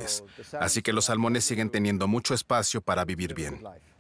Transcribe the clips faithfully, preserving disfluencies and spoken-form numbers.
salmones, así que los salmones siguen teniendo mucho espacio para vivir bien.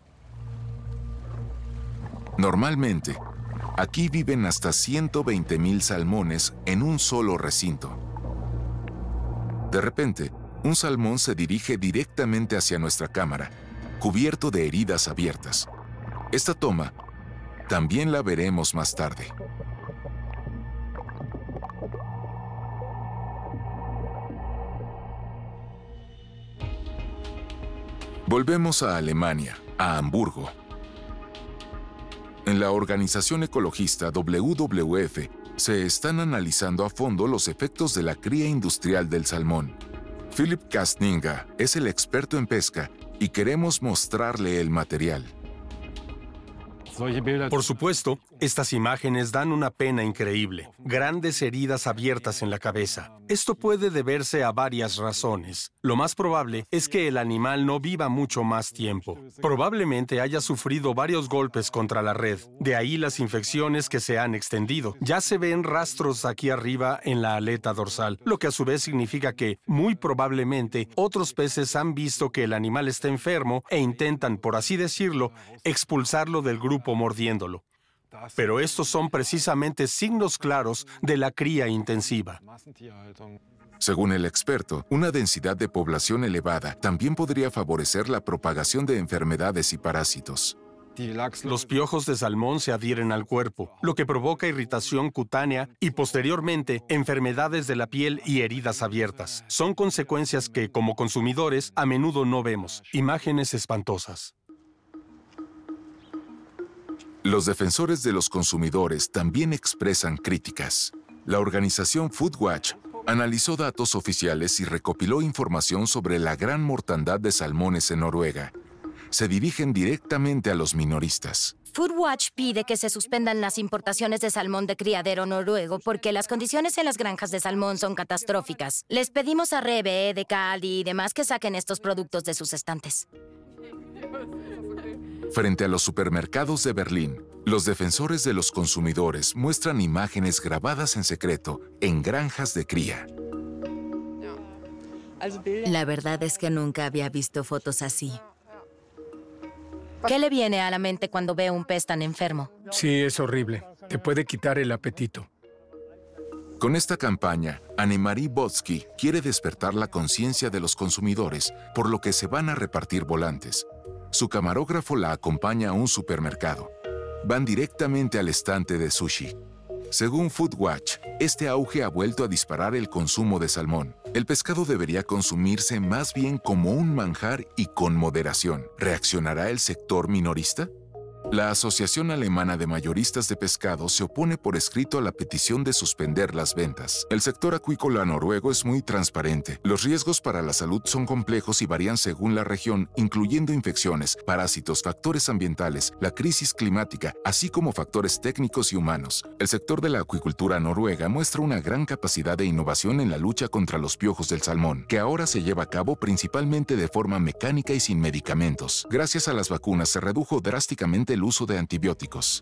Normalmente, aquí viven hasta ciento veinte mil salmones en un solo recinto. De repente, un salmón se dirige directamente hacia nuestra cámara, cubierto de heridas abiertas. Esta toma también la veremos más tarde. Volvemos a Alemania, a Hamburgo. En la organización ecologista W W F se están analizando a fondo los efectos de la cría industrial del salmón. Philipp Kastninga es el experto en pesca y queremos mostrarle el material. Por supuesto, estas imágenes dan una pena increíble. Grandes heridas abiertas en la cabeza. Esto puede deberse a varias razones. Lo más probable es que el animal no viva mucho más tiempo. Probablemente haya sufrido varios golpes contra la red. De ahí las infecciones que se han extendido. Ya se ven rastros aquí arriba en la aleta dorsal, lo que a su vez significa que, muy probablemente, otros peces han visto que el animal está enfermo e intentan, por así decirlo, expulsarlo del grupo mordiéndolo. Pero estos son precisamente signos claros de la cría intensiva. Según el experto, una densidad de población elevada también podría favorecer la propagación de enfermedades y parásitos. Los piojos de salmón se adhieren al cuerpo, lo que provoca irritación cutánea y, posteriormente, enfermedades de la piel y heridas abiertas. Son consecuencias que, como consumidores, a menudo no vemos. Imágenes espantosas. Los defensores de los consumidores también expresan críticas. La organización Foodwatch analizó datos oficiales y recopiló información sobre la gran mortandad de salmones en Noruega. Se dirigen directamente a los minoristas. Foodwatch pide que se suspendan las importaciones de salmón de criadero noruego porque las condiciones en las granjas de salmón son catastróficas. Les pedimos a Rebe, de Aldi y demás que saquen estos productos de sus estantes. Frente a los supermercados de Berlín, los defensores de los consumidores muestran imágenes grabadas en secreto en granjas de cría. La verdad es que nunca había visto fotos así. ¿Qué le viene a la mente cuando ve un pez tan enfermo? Sí, es horrible. Te puede quitar el apetito. Con esta campaña, Annemarie Botsky quiere despertar la conciencia de los consumidores, por lo que se van a repartir volantes. Su camarógrafo la acompaña a un supermercado. Van directamente al estante de sushi. Según Foodwatch, este auge ha vuelto a disparar el consumo de salmón. El pescado debería consumirse más bien como un manjar y con moderación. ¿Reaccionará el sector minorista? La Asociación Alemana de Mayoristas de Pescado se opone por escrito a la petición de suspender las ventas. El sector acuícola noruego es muy transparente. Los riesgos para la salud son complejos y varían según la región, incluyendo infecciones, parásitos, factores ambientales, la crisis climática, así como factores técnicos y humanos. El sector de la acuicultura noruega muestra una gran capacidad de innovación en la lucha contra los piojos del salmón, que ahora se lleva a cabo principalmente de forma mecánica y sin medicamentos. Gracias a las vacunas se redujo drásticamente el uso de antibióticos.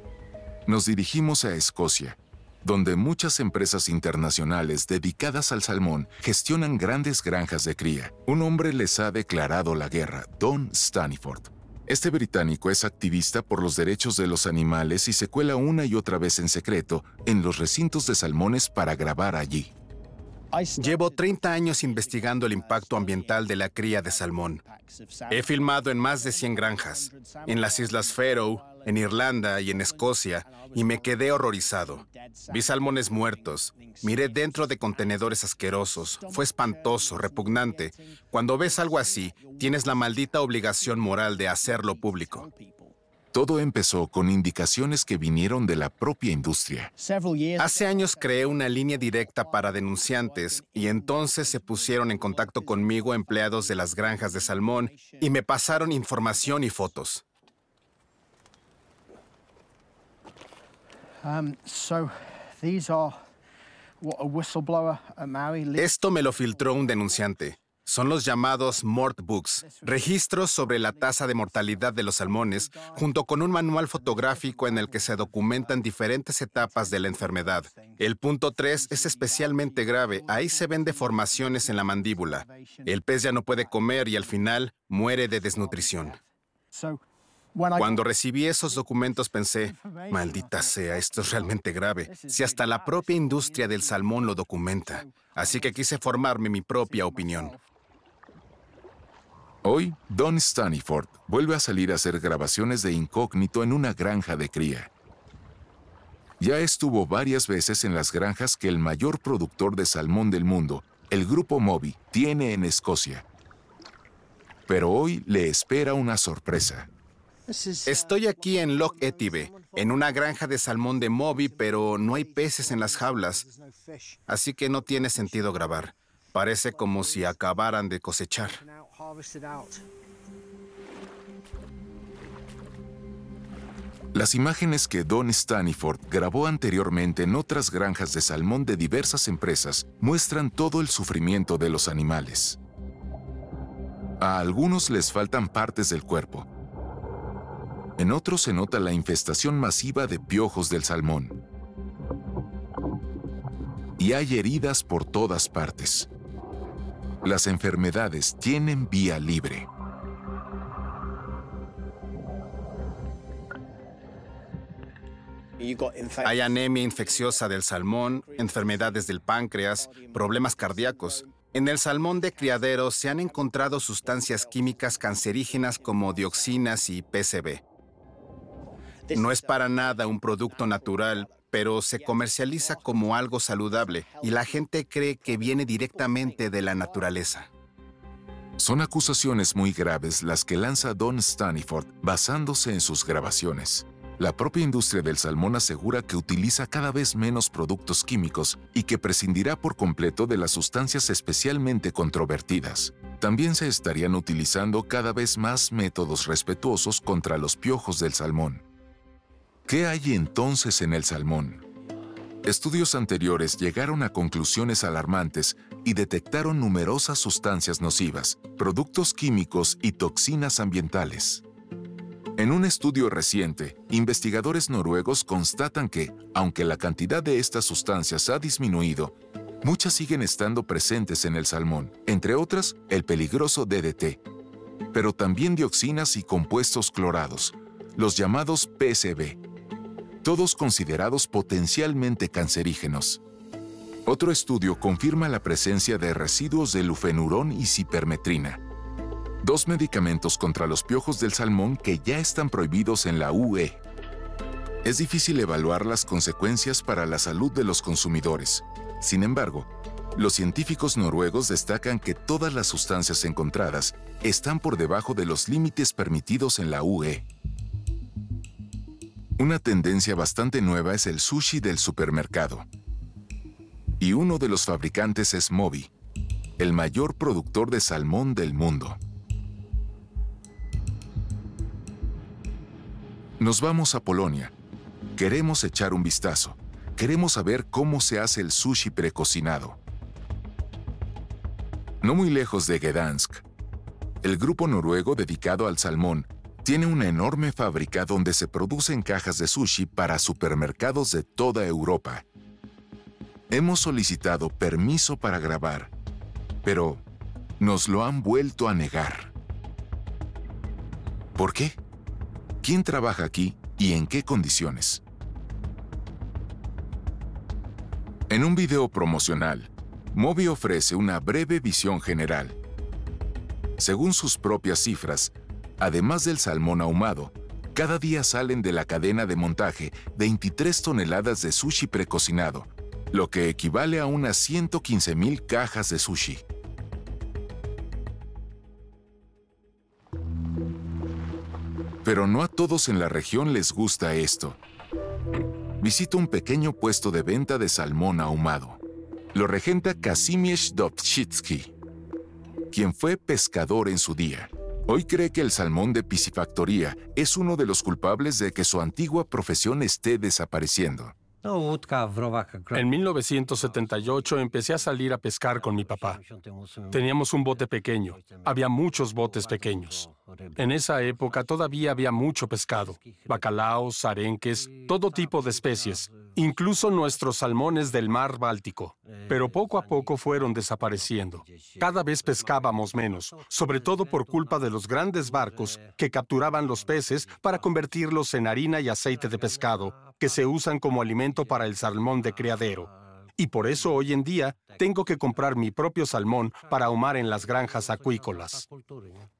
Nos dirigimos a Escocia, donde muchas empresas internacionales dedicadas al salmón gestionan grandes granjas de cría. Un hombre les ha declarado la guerra, Don Staniford. Este británico es activista por los derechos de los animales y se cuela una y otra vez en secreto en los recintos de salmones para grabar allí. Llevo treinta años investigando el impacto ambiental de la cría de salmón. He filmado en más de cien granjas, en las Islas Faroe, en Irlanda y en Escocia, y me quedé horrorizado. Vi salmones muertos, miré dentro de contenedores asquerosos. Fue espantoso, repugnante. Cuando ves algo así, tienes la maldita obligación moral de hacerlo público. Todo empezó con indicaciones que vinieron de la propia industria. Hace años creé una línea directa para denunciantes y entonces se pusieron en contacto conmigo empleados de las granjas de salmón y me pasaron información y fotos. Esto me lo filtró un denunciante. Son los llamados Mort Books, registros sobre la tasa de mortalidad de los salmones, junto con un manual fotográfico en el que se documentan diferentes etapas de la enfermedad. El punto tres es especialmente grave. Ahí se ven deformaciones en la mandíbula. El pez ya no puede comer y al final muere de desnutrición. Cuando recibí esos documentos pensé, maldita sea, esto es realmente grave, si hasta la propia industria del salmón lo documenta. Así que quise formarme mi propia opinión. Hoy, Don Staniford vuelve a salir a hacer grabaciones de incógnito en una granja de cría. Ya estuvo varias veces en las granjas que el mayor productor de salmón del mundo, el Grupo Moby, tiene en Escocia. Pero hoy le espera una sorpresa. Estoy aquí en Loch Etive, en una granja de salmón de Moby, pero no hay peces en las jaulas, así que no tiene sentido grabar. Parece como si acabaran de cosechar. Las imágenes que Don Staniford grabó anteriormente en otras granjas de salmón de diversas empresas muestran todo el sufrimiento de los animales. A algunos les faltan partes del cuerpo. En otros se nota la infestación masiva de piojos del salmón. Y hay heridas por todas partes. Las enfermedades tienen vía libre. Hay anemia infecciosa del salmón, enfermedades del páncreas, problemas cardíacos. En el salmón de criadero se han encontrado sustancias químicas cancerígenas como dioxinas y P C B. No es para nada un producto natural, pero se comercializa como algo saludable y la gente cree que viene directamente de la naturaleza. Son acusaciones muy graves las que lanza Don Staniford basándose en sus grabaciones. La propia industria del salmón asegura que utiliza cada vez menos productos químicos y que prescindirá por completo de las sustancias especialmente controvertidas. También se estarían utilizando cada vez más métodos respetuosos contra los piojos del salmón. ¿Qué hay entonces en el salmón? Estudios anteriores llegaron a conclusiones alarmantes y detectaron numerosas sustancias nocivas, productos químicos y toxinas ambientales. En un estudio reciente, investigadores noruegos constatan que, aunque la cantidad de estas sustancias ha disminuido, muchas siguen estando presentes en el salmón, entre otras, el peligroso D D T, pero también dioxinas y compuestos clorados, los llamados P C B, todos considerados potencialmente cancerígenos. Otro estudio confirma la presencia de residuos de lufenurón y cipermetrina, dos medicamentos contra los piojos del salmón que ya están prohibidos en la U E. Es difícil evaluar las consecuencias para la salud de los consumidores. Sin embargo, los científicos noruegos destacan que todas las sustancias encontradas están por debajo de los límites permitidos en la U E. Una tendencia bastante nueva es el sushi del supermercado. Y uno de los fabricantes es Moby, el mayor productor de salmón del mundo. Nos vamos a Polonia. Queremos echar un vistazo. Queremos saber cómo se hace el sushi precocinado. No muy lejos de Gdansk, el grupo noruego dedicado al salmón tiene una enorme fábrica donde se producen cajas de sushi para supermercados de toda Europa. Hemos solicitado permiso para grabar, pero nos lo han vuelto a negar. ¿Por qué? ¿Quién trabaja aquí y en qué condiciones? En un video promocional, Moby ofrece una breve visión general. Según sus propias cifras, además del salmón ahumado, cada día salen de la cadena de montaje veintitrés toneladas de sushi precocinado, lo que equivale a unas ciento quince mil cajas de sushi. Pero no a todos en la región les gusta esto. Visita un pequeño puesto de venta de salmón ahumado. Lo regenta Kazimierz Dobczycki, quien fue pescador en su día. Hoy cree que el salmón de piscifactoría es uno de los culpables de que su antigua profesión esté desapareciendo. En mil novecientos setenta y ocho empecé a salir a pescar con mi papá. Teníamos un bote pequeño. Había muchos botes pequeños. En esa época todavía había mucho pescado. Bacalaos, arenques, todo tipo de especies. Incluso nuestros salmones del mar Báltico. Pero poco a poco fueron desapareciendo. Cada vez pescábamos menos, sobre todo por culpa de los grandes barcos que capturaban los peces para convertirlos en harina y aceite de pescado, que se usan como alimento para el salmón de criadero. Y por eso hoy en día tengo que comprar mi propio salmón para ahumar en las granjas acuícolas.